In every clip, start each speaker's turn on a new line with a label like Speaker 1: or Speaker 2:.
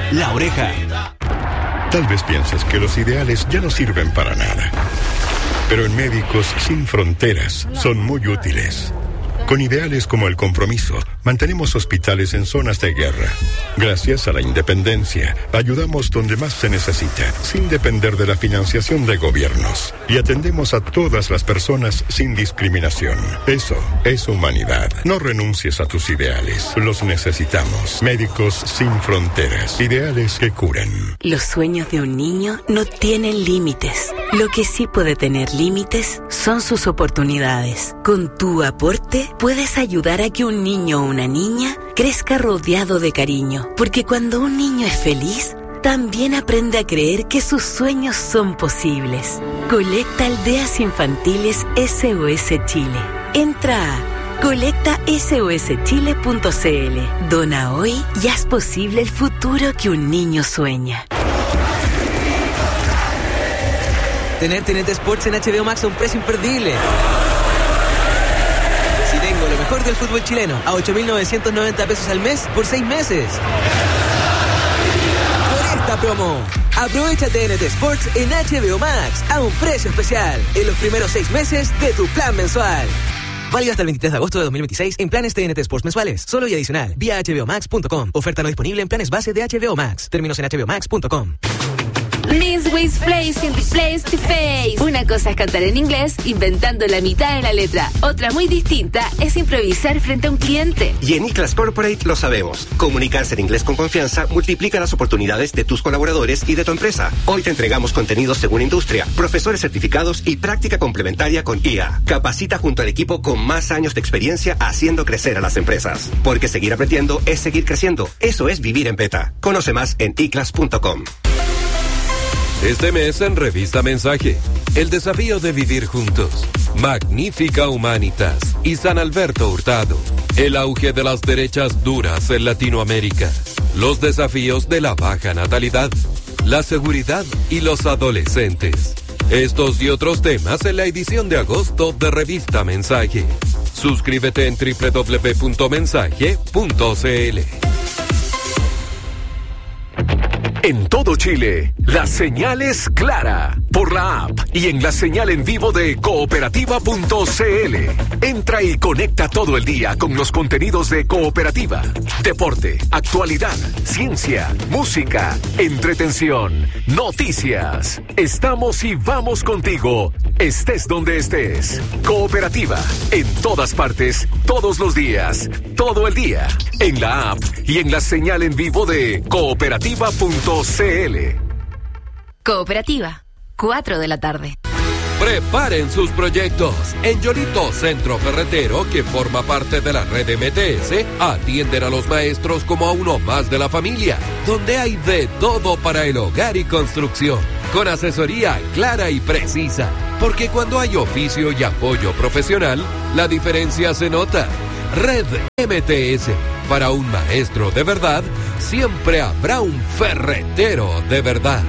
Speaker 1: La Oreja.
Speaker 2: Tal vez pienses que los ideales ya no sirven para nada. Pero en Médicos Sin Fronteras son muy útiles. Con ideales como el compromiso, mantenemos hospitales en zonas de guerra. Gracias a la independencia, ayudamos donde más se necesita, sin depender de la financiación de gobiernos. Y atendemos a todas las personas sin discriminación. Eso es humanidad. No renuncies a tus ideales. Los necesitamos. Médicos Sin Fronteras. Ideales que curan.
Speaker 3: Los sueños de un niño no tienen límites. Lo que sí puede tener límites son sus oportunidades. Con tu aporte, puedes ayudar a que un niño o una niña crezca rodeado de cariño, porque cuando un niño es feliz, también aprende a creer que sus sueños son posibles. Colecta Aldeas Infantiles SOS Chile. Entra a colectasoschile.cl. Dona hoy y haz posible el futuro que un niño sueña.
Speaker 4: Tener TNT Sports en HBO Max a un precio imperdible. Tengo lo mejor del fútbol chileno a 8.990 pesos al mes por 6 meses. Por esta promo, aprovecha TNT Sports en HBO Max a un precio especial en los primeros 6 meses de tu plan mensual. Válido hasta el 23 de agosto de 2026 en planes TNT Sports mensuales. Solo y adicional vía hbomax.com. Oferta no disponible en planes base de HBO Max. Términos en hbomax.com.
Speaker 5: Miss With Place in the Place to Face. Una cosa es cantar en inglés inventando la mitad de la letra. Otra muy distinta es improvisar frente a un cliente.
Speaker 6: Y en iClass Corporate lo sabemos. Comunicarse en inglés con confianza multiplica las oportunidades de tus colaboradores y de tu empresa. Hoy te entregamos contenidos según industria, profesores certificados y práctica complementaria con IA. Capacita junto al equipo con más años de experiencia haciendo crecer a las empresas. Porque seguir aprendiendo es seguir creciendo. Eso es vivir en beta. Conoce más en iclass.com.
Speaker 7: Este mes en Revista Mensaje, el desafío de vivir juntos, Magnífica Humanitas y San Alberto Hurtado, el auge de las derechas duras en Latinoamérica, los desafíos de la baja natalidad, la seguridad y los adolescentes. Estos y otros temas en la edición de agosto de Revista Mensaje. Suscríbete en www.mensaje.cl.
Speaker 8: En todo Chile, la señal es clara por la app y en la señal en vivo de cooperativa.cl. Entra y conecta todo el día con los contenidos de Cooperativa. Deporte, actualidad, ciencia, música, entretención, noticias. Estamos y vamos contigo, estés donde estés. Cooperativa, en todas partes, todos los días, todo el día. En la app y en la señal en vivo de cooperativa.cl.
Speaker 5: Cooperativa, 4 de la tarde.
Speaker 7: Preparen sus proyectos. En Yolito Centro Ferretero, que forma parte de la red MTS, atienden a los maestros como a uno más de la familia, donde hay de todo para el hogar y construcción, con asesoría clara y precisa, porque cuando hay oficio y apoyo profesional, la diferencia se nota. Red MTS, para un maestro de verdad, siempre habrá un ferretero de verdad.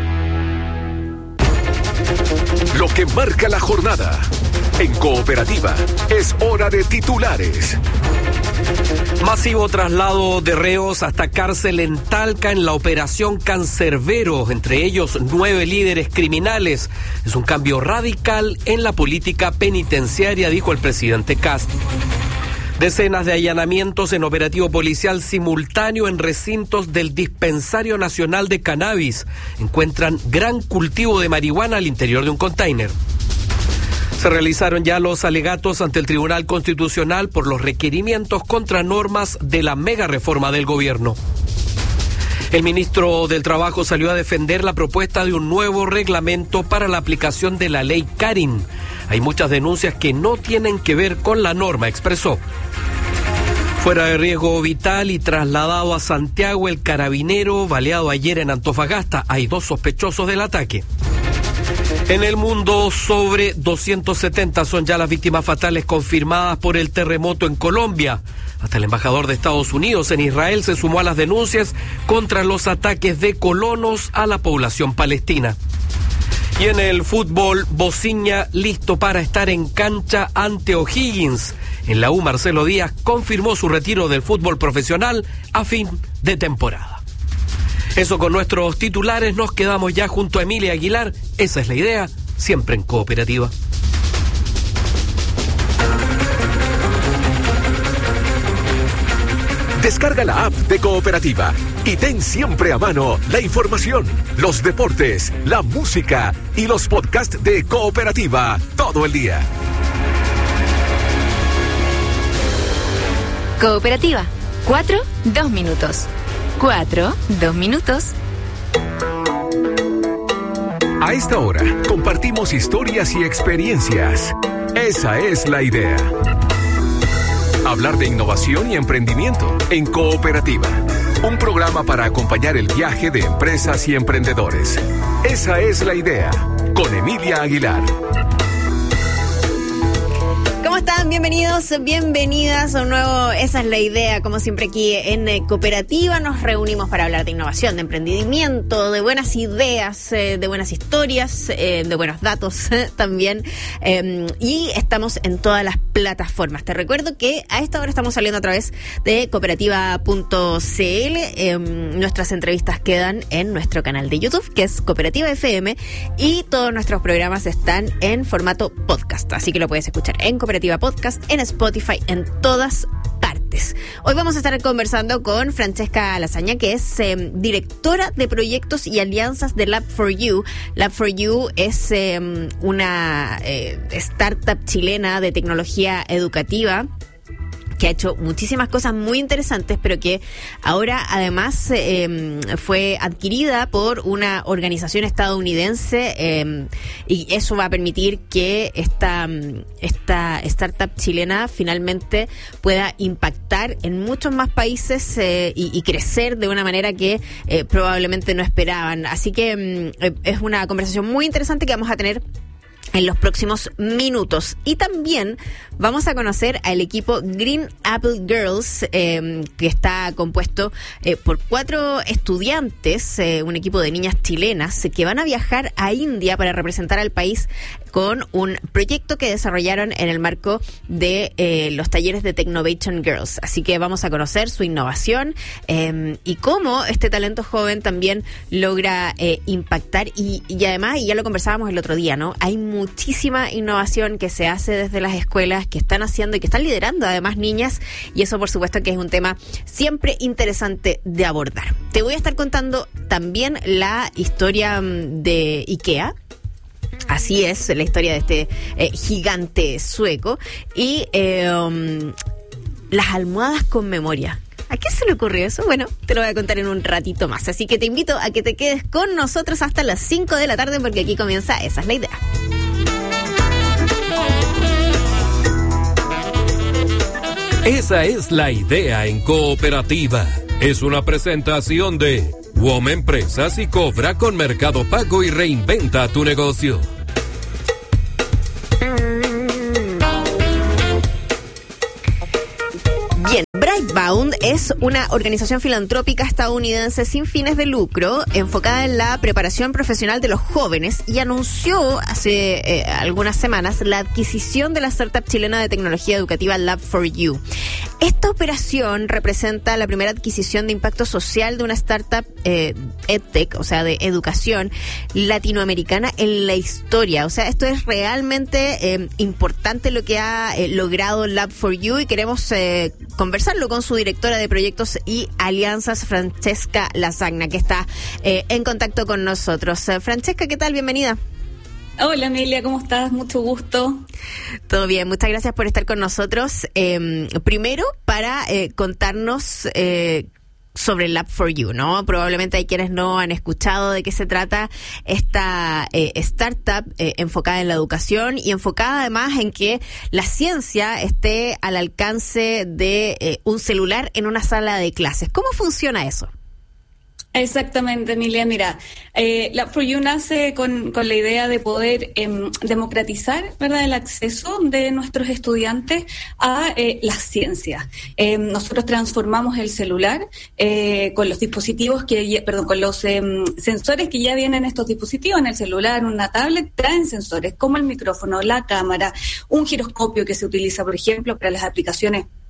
Speaker 8: Lo que marca la jornada. En Cooperativa es hora de titulares.
Speaker 9: Masivo traslado de reos hasta cárcel en Talca en la operación Cancerbero, entre ellos 9 líderes criminales. Es un cambio radical en la política penitenciaria, dijo el presidente Kast. Decenas de allanamientos en operativo policial simultáneo en recintos del Dispensario Nacional de Cannabis. Encuentran gran cultivo de marihuana al interior de un container. Se realizaron ya los alegatos ante el Tribunal Constitucional por los requerimientos contra normas de la mega reforma del gobierno. El ministro del Trabajo salió a defender la propuesta de un nuevo reglamento para la aplicación de la ley Karin. Hay muchas denuncias que no tienen que ver con la norma, expresó. Fuera de riesgo vital y trasladado a Santiago, el carabinero baleado ayer en Antofagasta. Hay 2 sospechosos del ataque. En el mundo, sobre 270 son ya las víctimas fatales confirmadas por el terremoto en Colombia. Hasta el embajador de Estados Unidos en Israel se sumó a las denuncias contra los ataques de colonos a la población palestina. Y en el fútbol, Bociña listo para estar en cancha ante O'Higgins. En la U, Marcelo Díaz confirmó su retiro del fútbol profesional a fin de temporada. Eso con nuestros titulares, nos quedamos ya junto a Emilia Aguilar. Esa es la idea, siempre en Cooperativa.
Speaker 8: Descarga la app de Cooperativa y ten siempre a mano la información, los deportes, la música y los podcasts de Cooperativa todo el día.
Speaker 5: Cooperativa, 4, 2 minutos. 4, 2 minutos.
Speaker 8: A esta hora compartimos historias y experiencias. Esa es la idea. Hablar de innovación y emprendimiento en Cooperativa. Un programa para acompañar el viaje de empresas y emprendedores. Esa es la idea. Con Emilia Aguilar.
Speaker 1: ¿Cómo están? Bienvenidos, bienvenidas a un nuevo Esa es la idea. Como siempre aquí en Cooperativa nos reunimos para hablar de innovación, de emprendimiento, de buenas ideas, de buenas historias, de buenos datos también. Y estamos en todas las plataformas. Te recuerdo que a esta hora estamos saliendo a través de cooperativa.cl. Nuestras entrevistas quedan en nuestro canal de YouTube, que es Cooperativa FM, y todos nuestros programas están en formato podcast. Así que lo puedes escuchar en Cooperativa Podcast, en Spotify, en todas partes. Hoy vamos a estar conversando con Francesca Lasaña, que es directora de proyectos y alianzas de Lab4U. Lab4U es una startup chilena de tecnología educativa que ha hecho muchísimas cosas muy interesantes, pero que ahora además fue adquirida por una organización estadounidense, y eso va a permitir que esta startup chilena finalmente pueda impactar en muchos más países y crecer de una manera que probablemente no esperaban. Así que es una conversación muy interesante que vamos a tener en los próximos minutos. Y también vamos a conocer al equipo Green Apple Girls, que está compuesto por 4 estudiantes, un equipo de niñas chilenas que van a viajar a India para representar al país con un proyecto que desarrollaron en el marco de los talleres de Technovation Girls. Así que vamos a conocer su innovación y cómo este talento joven también logra impactar y además, y ya lo conversábamos el otro día, ¿no? Hay muchísima innovación que se hace desde las escuelas, que están haciendo y que están liderando además niñas, y eso por supuesto que es un tema siempre interesante de abordar. Te voy a estar contando también la historia de IKEA. Así es, la historia de este gigante sueco y las almohadas con memoria. ¿A qué se le ocurrió eso? Bueno, te lo voy a contar en un ratito más. Así que te invito a que te quedes con nosotros hasta las 5 de la tarde, porque aquí comienza Esa es la idea.
Speaker 7: Esa es la idea en Cooperativa. Es una presentación de WOM Empresas y Cobra con Mercado Pago y reinventa tu negocio.
Speaker 1: Bien, Brightbound es una organización filantrópica estadounidense sin fines de lucro enfocada en la preparación profesional de los jóvenes y anunció hace algunas semanas la adquisición de la startup chilena de tecnología educativa Lab4U. Esta operación representa la primera adquisición de impacto social de una startup EdTech, o sea, de educación latinoamericana en la historia. O sea, esto es realmente importante lo que ha logrado Lab4U, y queremos conversarlo con su directora de proyectos y alianzas, Francesca Lasaña, que está en contacto con nosotros. Francesca, ¿qué tal? Bienvenida.
Speaker 10: Hola Emilia, ¿cómo estás? Mucho gusto.
Speaker 1: Todo bien, muchas gracias por estar con nosotros. Primero, para contarnos sobre Lab4U, ¿no? Probablemente hay quienes no han escuchado de qué se trata esta startup enfocada en la educación y enfocada además en que la ciencia esté al alcance de un celular en una sala de clases. ¿Cómo funciona eso?
Speaker 10: Exactamente, Emilia. Mira, Lab4U nace con la idea de poder democratizar, ¿verdad?, el acceso de nuestros estudiantes a la ciencia. Nosotros transformamos el celular con los dispositivos con los sensores que ya vienen en estos dispositivos. En el celular, una tablet, traen sensores como el micrófono, la cámara, un giroscopio que se utiliza, por ejemplo, para las aplicaciones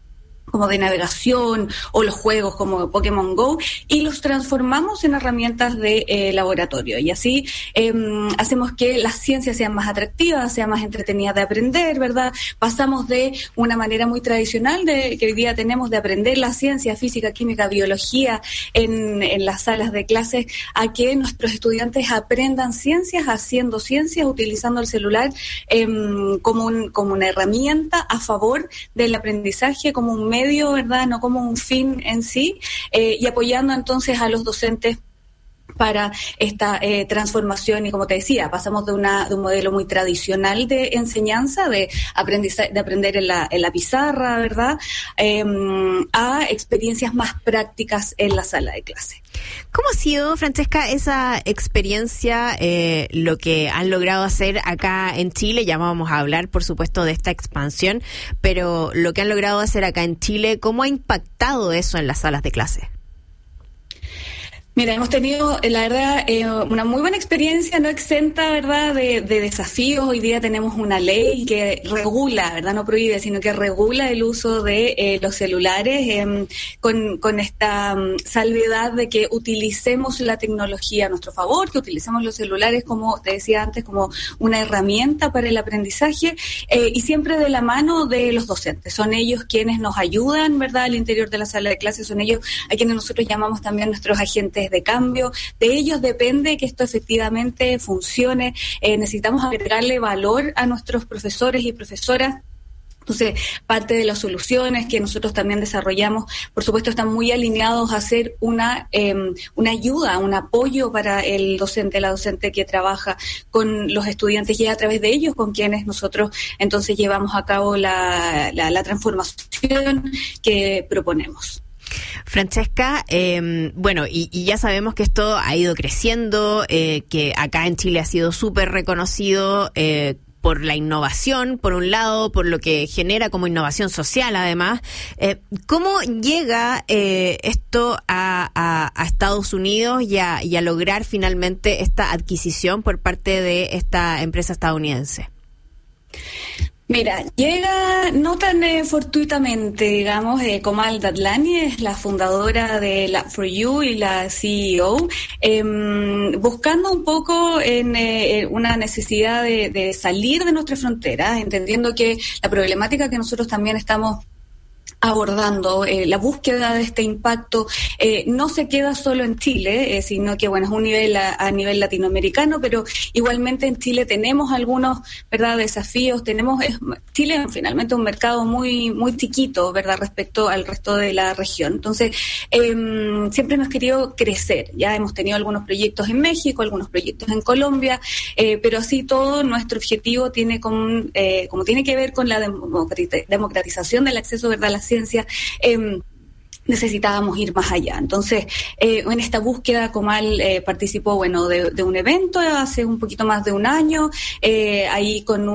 Speaker 10: como de navegación, o los juegos como Pokémon Go, y los transformamos en herramientas de laboratorio. Y así hacemos que las ciencias sean más atractivas, sean más entretenidas de aprender, ¿verdad? Pasamos de una manera muy tradicional que hoy día tenemos de aprender la ciencia, física, química, biología en las salas de clases, a que nuestros estudiantes aprendan ciencias, haciendo ciencias, utilizando el celular como una herramienta a favor del aprendizaje, como un medio, ¿verdad? No como un fin en sí, y apoyando entonces a los docentes para esta transformación. Y como te decía, pasamos de un modelo muy tradicional de enseñanza, de aprender en la pizarra, ¿verdad? A experiencias más prácticas en la sala de clase.
Speaker 1: ¿Cómo ha sido, Francesca, esa experiencia, lo que han logrado hacer acá en Chile? Ya vamos a hablar, por supuesto, de esta expansión, pero lo que han logrado hacer acá en Chile, ¿cómo ha impactado eso en las salas de clase?
Speaker 10: Mira, hemos tenido, la verdad, una muy buena experiencia, no exenta, ¿verdad?, de desafíos. Hoy día tenemos una ley que regula, ¿verdad?, no prohíbe, sino que regula el uso de los celulares, con esta salvedad de que utilicemos la tecnología a nuestro favor, que utilicemos los celulares, como te decía antes, como una herramienta para el aprendizaje, y siempre de la mano de los docentes. Son ellos quienes nos ayudan, ¿verdad?, al interior de la sala de clases, son ellos a quienes nosotros llamamos también nuestros agentes de cambio. De ellos depende que esto efectivamente funcione. Necesitamos agregarle valor a nuestros profesores y profesoras. Entonces, parte de las soluciones que nosotros también desarrollamos, por supuesto, están muy alineados a ser una ayuda, un apoyo para el docente, la docente que trabaja con los estudiantes, y a través de ellos con quienes nosotros entonces llevamos a cabo la transformación que proponemos.
Speaker 1: Francesca, bueno, y ya sabemos que esto ha ido creciendo, que acá en Chile ha sido súper reconocido por la innovación, por un lado, por lo que genera como innovación social, además. ¿Cómo llega esto a Estados Unidos y a lograr finalmente esta adquisición por parte de esta empresa estadounidense?
Speaker 10: Mira, llega no tan fortuitamente, digamos, Komal Dadlani es la fundadora de Lab4U y la CEO, buscando un poco en una necesidad de salir de nuestras fronteras, entendiendo que la problemática que nosotros también estamos abordando, la búsqueda de este impacto no se queda solo en Chile, sino que bueno, es un nivel a nivel latinoamericano, pero igualmente en Chile tenemos algunos, ¿verdad?, desafíos. Chile es finalmente un mercado muy muy chiquito, ¿verdad?, respecto al resto de la región. Entonces, siempre hemos querido crecer. Ya hemos tenido algunos proyectos en México, algunos proyectos en Colombia, pero así todo nuestro objetivo tiene como tiene que ver con la democratización del acceso, ¿verdad?, a la ciencia. Necesitábamos ir más allá. Entonces, en esta búsqueda, Komal participó, bueno, de un evento hace un poquito más de un año, ahí con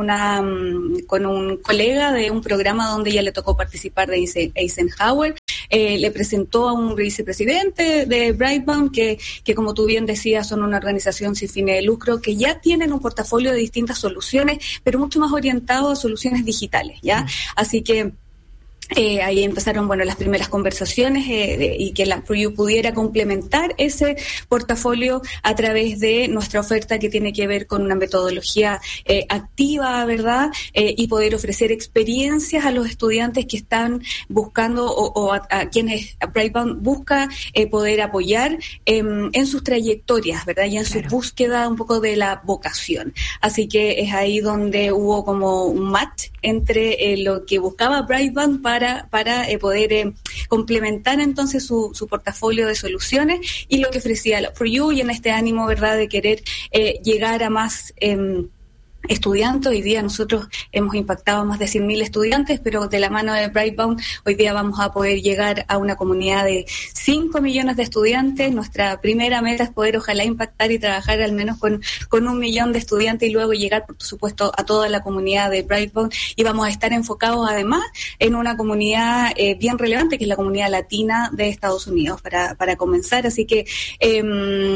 Speaker 10: un colega de un programa donde ella le tocó participar de Eisenhower. Le presentó a un vicepresidente de Brightbound, que como tú bien decías, son una organización sin fines de lucro, que ya tienen un portafolio de distintas soluciones, pero mucho más orientado a soluciones digitales, ¿ya? Así que ahí empezaron, bueno, las primeras conversaciones y que Lab4U pudiera complementar ese portafolio a través de nuestra oferta, que tiene que ver con una metodología activa, ¿verdad? Y poder ofrecer experiencias a los estudiantes que están buscando o a quienes Brightbound busca poder apoyar en sus trayectorias, ¿verdad? Y en su búsqueda un poco de la vocación. Así que es ahí donde hubo como un match entre lo que buscaba Brightbound para poder complementar entonces su portafolio de soluciones y lo que ofrecía Lab4U, y en este ánimo, ¿verdad?, de querer llegar a más estudiantes. Hoy día nosotros hemos impactado a más de 100.000 estudiantes, pero de la mano de Brightbound hoy día vamos a poder llegar a una comunidad de 5 millones de estudiantes. Nuestra primera meta es poder ojalá impactar y trabajar al menos con 1 millón de estudiantes, y luego llegar, por supuesto, a toda la comunidad de Brightbound, y vamos a estar enfocados además en una comunidad bien relevante, que es la comunidad latina de Estados Unidos, para comenzar. Así que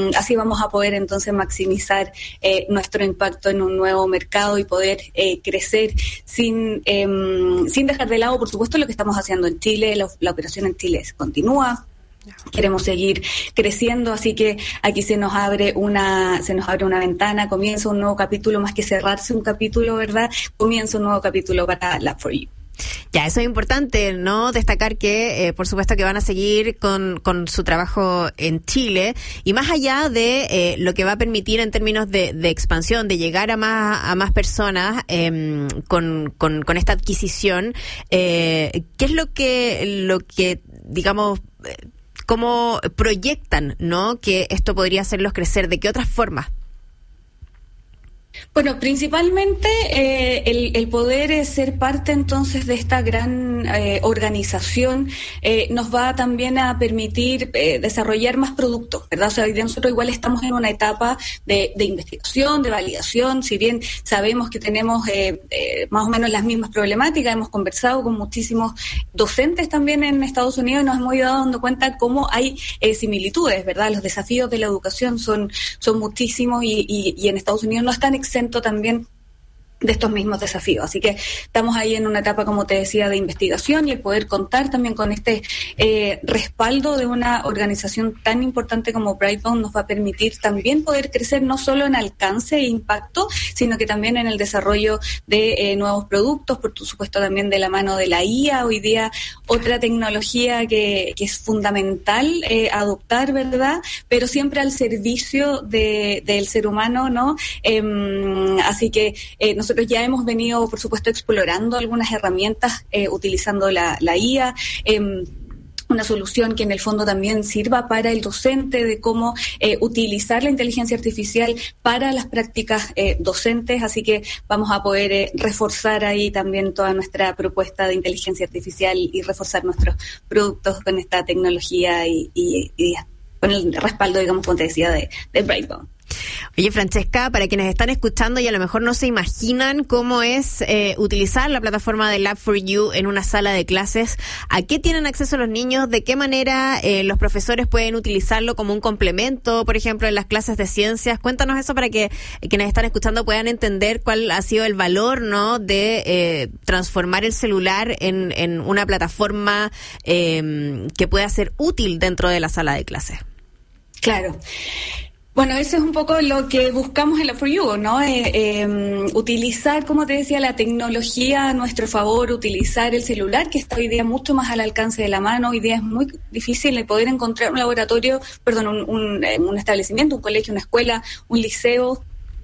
Speaker 10: así vamos a poder entonces maximizar nuestro impacto en un nuevo mercado y poder crecer sin dejar de lado, por supuesto, lo que estamos haciendo en Chile. La operación en Chile continúa. Queremos seguir creciendo, así que aquí se nos abre una ventana, comienza un nuevo capítulo, más que cerrarse un capítulo, ¿verdad? Comienza un nuevo capítulo para Lab4U.
Speaker 1: Ya, eso es importante, ¿no? Destacar que, por supuesto, que van a seguir con su trabajo en Chile, y más allá de lo que va a permitir en términos de expansión, de llegar a más personas con esta adquisición, ¿qué es lo que digamos, cómo proyectan, ¿no?, que esto podría hacerlos crecer? ¿De qué otras formas?
Speaker 10: Bueno, principalmente el poder ser parte entonces de esta gran organización nos va también a permitir desarrollar más productos, ¿verdad? O sea, hoy día nosotros igual estamos en una etapa de investigación, de validación, si bien sabemos que tenemos más o menos las mismas problemáticas, hemos conversado con muchísimos docentes también en Estados Unidos y nos hemos ido dando cuenta cómo hay similitudes, ¿verdad? Los desafíos de la educación son muchísimos y en Estados Unidos no están exento también de estos mismos desafíos. Así que estamos ahí en una etapa, como te decía, de investigación, y el poder contar también con este respaldo de una organización tan importante como Brightbound nos va a permitir también poder crecer no solo en alcance e impacto, sino que también en el desarrollo de nuevos productos, por supuesto también de la mano de la IA. Hoy día otra tecnología que es fundamental adoptar, ¿verdad? Pero siempre al servicio del ser humano, ¿no? Así que nosotros ya hemos venido, por supuesto, explorando algunas herramientas utilizando la IA, una solución que en el fondo también sirva para el docente, de cómo utilizar la inteligencia artificial para las prácticas docentes, así que vamos a poder reforzar ahí también toda nuestra propuesta de inteligencia artificial y reforzar nuestros productos con esta tecnología y con el respaldo, digamos, como te decía, de Brightbound.
Speaker 1: Oye, Francesca, para quienes están escuchando y a lo mejor no se imaginan cómo es utilizar la plataforma de Lab4U en una sala de clases, ¿a qué tienen acceso los niños? ¿De qué manera los profesores pueden utilizarlo como un complemento, por ejemplo, en las clases de ciencias? Cuéntanos eso para que quienes están escuchando puedan entender cuál ha sido el valor, ¿no?, de transformar el celular en una plataforma que pueda ser útil dentro de la sala de clases.
Speaker 10: Claro. Bueno, eso es un poco lo que buscamos en Lab4U, ¿no? Utilizar, como te decía, la tecnología a nuestro favor, utilizar el celular, que está hoy día mucho más al alcance de la mano. Hoy día es muy difícil de poder encontrar un laboratorio, un establecimiento, un colegio, una escuela, un liceo,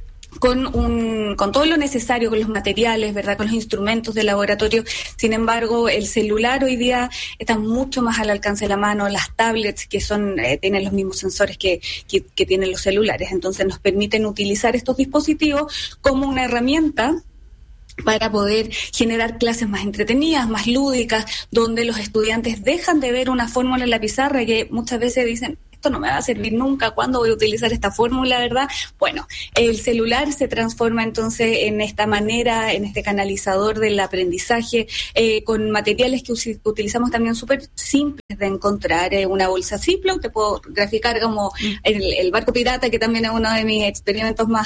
Speaker 10: con todo lo necesario, con los materiales, ¿verdad?, con los instrumentos de laboratorio. Sin embargo, el celular hoy día está mucho más al alcance de la mano, las tablets que tienen los mismos sensores que tienen los celulares, entonces nos permiten utilizar estos dispositivos como una herramienta para poder generar clases más entretenidas, más lúdicas, donde los estudiantes dejan de ver una fórmula en la pizarra que muchas veces dicen, esto no me va a servir nunca, ¿cuándo voy a utilizar esta fórmula, verdad? Bueno, el celular se transforma entonces en esta manera, en este canalizador del aprendizaje, con materiales que utilizamos también súper simples de encontrar, una bolsa Ziploc, te puedo graficar como el barco pirata, que también es uno de mis experimentos más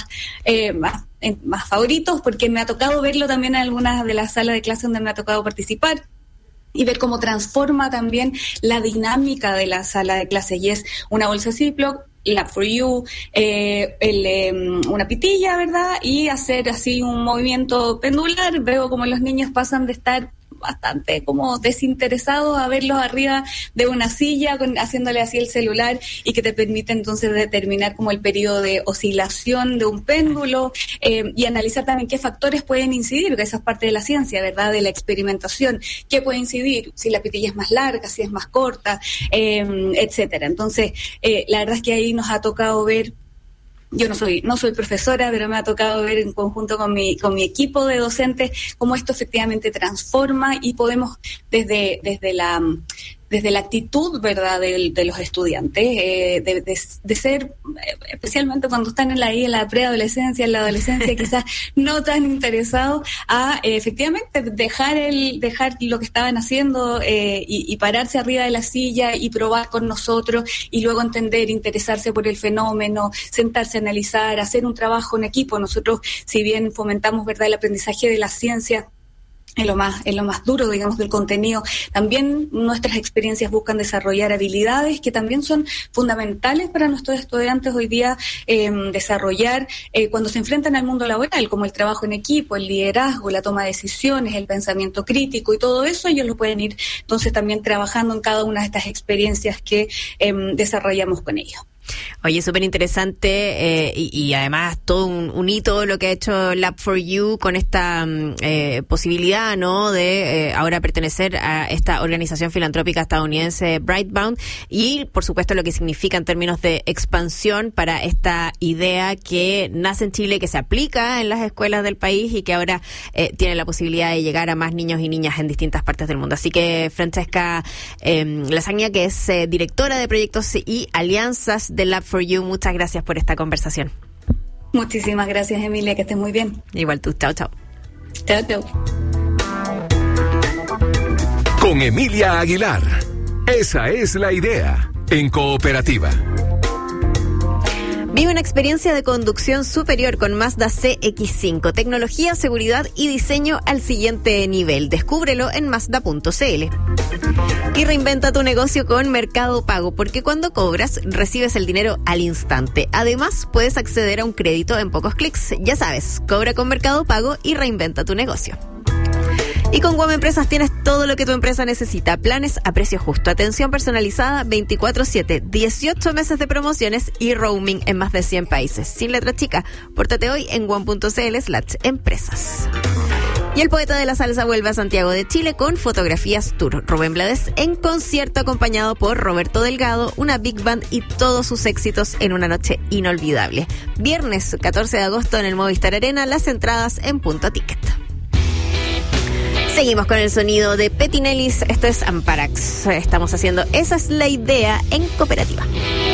Speaker 10: favoritos, porque me ha tocado verlo también en algunas de las salas de clase donde me ha tocado participar, y ver cómo transforma también la dinámica de la sala de clases. Y es una bolsa Ziploc, Lab4U, una pitilla, ¿verdad? Y hacer así un movimiento pendular. Veo como los niños pasan de estar bastante como desinteresados a verlos arriba de una silla, haciéndole así el celular, y que te permite entonces determinar como el periodo de oscilación de un péndulo, y analizar también qué factores pueden incidir, que esa es parte de la ciencia, ¿verdad?, de la experimentación, qué puede incidir, si la pitilla es más larga, si es más corta, etcétera. Entonces, la verdad es que ahí nos ha tocado ver. Yo no soy profesora, pero me ha tocado ver en conjunto con mi equipo de docentes cómo esto efectivamente transforma, y podemos desde desde la actitud, ¿verdad?, de los estudiantes, de ser, especialmente cuando están en la preadolescencia, en la adolescencia, quizás no tan interesados, a efectivamente dejar lo que estaban haciendo y pararse arriba de la silla y probar con nosotros y luego entender, interesarse por el fenómeno, sentarse a analizar, hacer un trabajo en equipo. Nosotros, si bien fomentamos, ¿verdad?, el aprendizaje de la ciencia en lo más duro, digamos, del contenido, también nuestras experiencias buscan desarrollar habilidades que también son fundamentales para nuestros estudiantes hoy día desarrollar cuando se enfrentan al mundo laboral, como el trabajo en equipo, el liderazgo, la toma de decisiones, el pensamiento crítico y todo eso. Ellos lo pueden ir entonces también trabajando en cada una de estas experiencias que desarrollamos con ellos.
Speaker 1: Oye, súper interesante y además todo un hito lo que ha hecho Lab4U con esta posibilidad, ¿no?, de ahora pertenecer a esta organización filantrópica estadounidense Brightbound, y por supuesto lo que significa en términos de expansión para esta idea que nace en Chile, que se aplica en las escuelas del país y que ahora tiene la posibilidad de llegar a más niños y niñas en distintas partes del mundo. Así que Francesca Lasagna, que es directora de proyectos y alianzas de Lab4U, muchas gracias por esta conversación.
Speaker 10: Muchísimas gracias, Emilia, que estés muy bien.
Speaker 1: Igual tú, chao, chao.
Speaker 10: Chao, chao.
Speaker 8: Con Emilia Aguilar. Esa es la idea en Cooperativa.
Speaker 1: Vive una experiencia de conducción superior con Mazda CX-5. Tecnología, seguridad y diseño al siguiente nivel. Descúbrelo en Mazda.cl. Y reinventa tu negocio con Mercado Pago, porque cuando cobras, recibes el dinero al instante. Además, puedes acceder a un crédito en pocos clics. Ya sabes, cobra con Mercado Pago y reinventa tu negocio. Y con Guam Empresas tienes todo lo que tu empresa necesita. Planes a precio justo, atención personalizada 24/7, 18 meses de promociones y roaming en más de 100 países. Sin letra chica, pórtate hoy en guam.cl/empresas. Y el poeta de la salsa vuelve a Santiago de Chile con Fotografías Tour. Rubén Blades en concierto acompañado por Roberto Delgado, una big band y todos sus éxitos en una noche inolvidable. Viernes 14 de agosto en el Movistar Arena, las entradas en Punto Ticket. Seguimos con el sonido de Petinellis. Esto es Amparax. Estamos haciendo Esa es la idea en Cooperativa.